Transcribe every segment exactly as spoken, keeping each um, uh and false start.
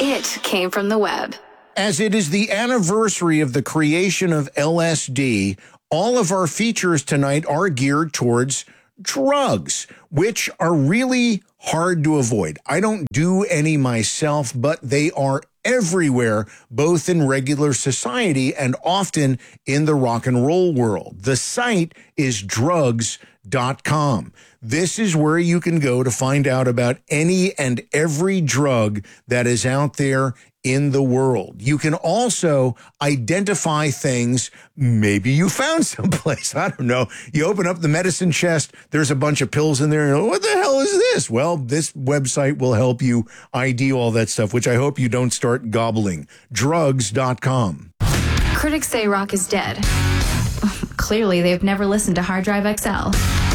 It came from the web. As it is the anniversary of the creation of L S D, all of our features tonight are geared towards drugs, which are really hard to avoid. I don't do any myself, but they are everywhere, both in regular society and often in the rock and roll world. The site is drugs dot com. This is where you can go to find out about any and every drug that is out there in the world. You can also identify things maybe you found someplace. I don't know. You open up the medicine chest, there's a bunch of pills in there. And, what the hell is this? Well, this website will help you I D all that stuff, which I hope you don't start gobbling. drugs dot com. Critics say rock is dead. Clearly, they've never listened to Hard Drive X L.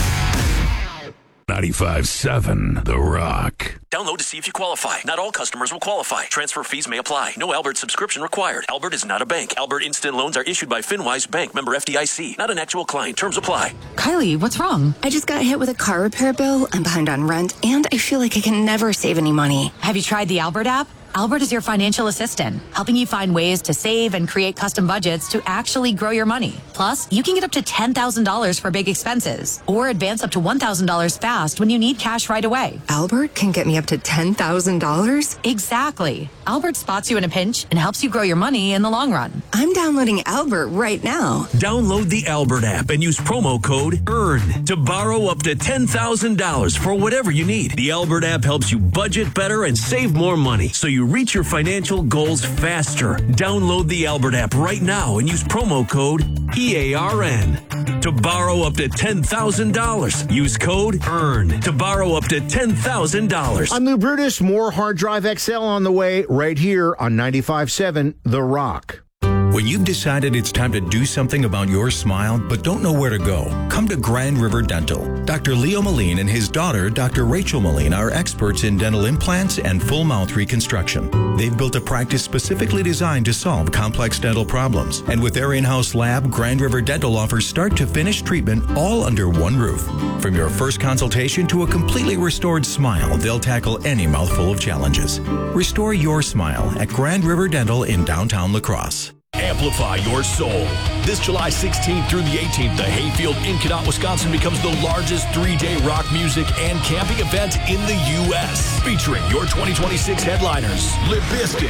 ninety-five seven The Rock. Download to see if you qualify. Not all customers will qualify. Transfer fees may apply. No Albert subscription required. Albert is not a bank. Albert Instant Loans are issued by FinWise Bank, member F D I C. Not an actual client. Terms apply. Kylie, what's wrong? I just got hit with a car repair bill. I'm behind on rent, and I feel like I can never save any money. Have you tried the Albert app? Albert is your financial assistant, helping you find ways to save and create custom budgets to actually grow your money. Plus, you can get up to ten thousand dollars for big expenses or advance up to one thousand dollars fast when you need cash right away. Albert can get me up to ten thousand dollars? Exactly. Albert spots you in a pinch and helps you grow your money in the long run. I'm downloading Albert right now. Download the Albert app and use promo code EARN to borrow up to ten thousand dollars for whatever you need. The Albert app helps you budget better and save more money, so you reach your financial goals faster. Download the Albert app right now and use promo code E A R N to borrow up to ten thousand dollars. Use code EARN to borrow up to ten thousand dollars. I'm Lou Brutus. More Hard Drive X L on the way right here on ninety-five seven The Rock. When you've decided it's time to do something about your smile but don't know where to go, come to Grand River Dental. Doctor Leo Moline and his daughter, Doctor Rachel Moline, are experts in dental implants and full mouth reconstruction. They've built a practice specifically designed to solve complex dental problems. And with their in-house lab, Grand River Dental offers start-to-finish treatment all under one roof. From your first consultation to a completely restored smile, they'll tackle any mouthful of challenges. Restore your smile at Grand River Dental in downtown La Crosse. Amplify your soul. This July sixteenth through the eighteenth, the Hayfield in Cadott, Wisconsin becomes the largest three-day rock music and camping event in the U S Featuring your twenty twenty-six headliners, Limp Bizkit,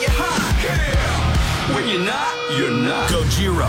When You're Not, You're Not, Gojira,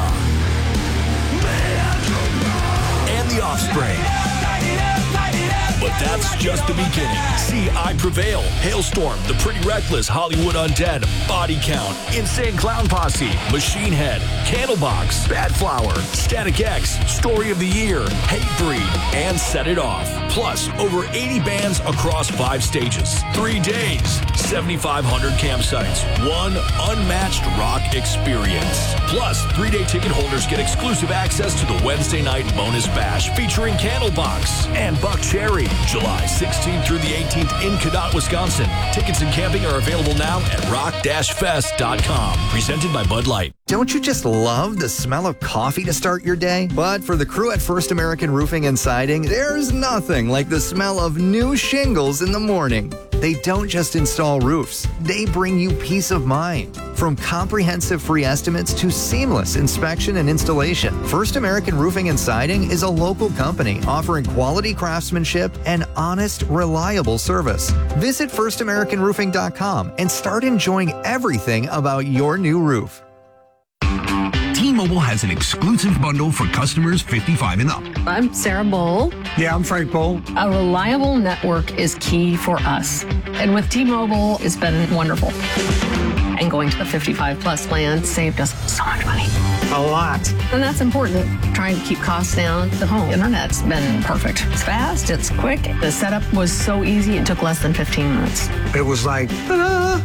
and The Offspring. But that's just the beginning. See I Prevail, Hailstorm, The Pretty Reckless, Hollywood Undead, Body Count, Insane Clown Posse, Machine Head, Candlebox, Bad Flower, Static X, Story of the Year, Hatebreed, and Set It Off. Plus, over eighty bands across five stages. Three days, seventy-five hundred campsites, one unmatched rock experience. Plus, three-day ticket holders get exclusive access to the Wednesday night bonus bash featuring Candlebox and Buck Cherry. July sixteenth through the eighteenth in Cadott, Wisconsin. Tickets and camping are available now at rock dash fest dot com. Presented by Bud Light. Don't you just love the smell of coffee to start your day? But for the crew at First American Roofing and Siding, there's nothing like the smell of new shingles in the morning. They don't just install roofs, they bring you peace of mind. From comprehensive free estimates to seamless inspection and installation, First American Roofing and Siding is a local company offering quality craftsmanship and honest, reliable service. Visit first american roofing dot com and start enjoying everything about your new roof. T-Mobile has an exclusive bundle for customers fifty-five and up. I'm Sarah Bowl. Yeah, I'm Frank Bowl. A reliable network is key for us. And with T-Mobile, it's been wonderful. And going to the fifty-five plus plan saved us so much money. A lot. And that's important. Trying to keep costs down. The home internet's been perfect. It's fast, it's quick. The setup was so easy, it took less than fifteen minutes. It was like, ta-da!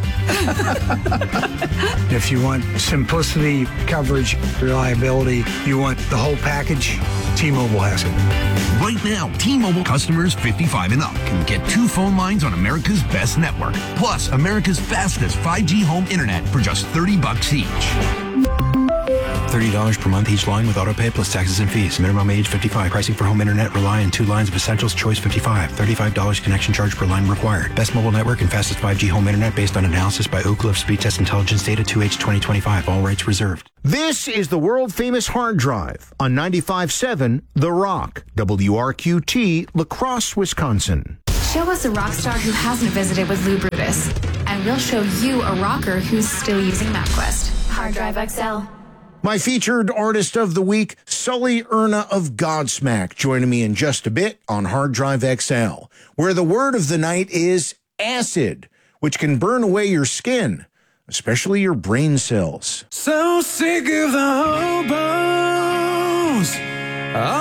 If you want simplicity, coverage, reliability, you want the whole package, T-Mobile has it. Right now, T-Mobile customers fifty-five and up can get two phone lines on America's best network, plus America's fastest five G home internet for just thirty bucks each. thirty dollars per month each line with autopay plus taxes and fees. Minimum age fifty-five. Pricing for home internet rely on two lines of Essentials Choice fifty-five. thirty-five dollars connection charge per line required. Best mobile network and fastest five G home internet based on analysis by Oak Cliff Speed Test Intelligence Data two H twenty twenty-five. All rights reserved. This is the world-famous Hard Drive on ninety-five point seven The Rock, W R Q T, La Crosse, Wisconsin. Show us a rock star who hasn't visited with Lou Brutus, and we'll show you a rocker who's still using MapQuest. Hard Drive X L. My featured artist of the week, Sully Erna of Godsmack, joining me in just a bit on Hard Drive X L, where the word of the night is acid, which can burn away your skin, especially your brain cells. So sick of the hobos.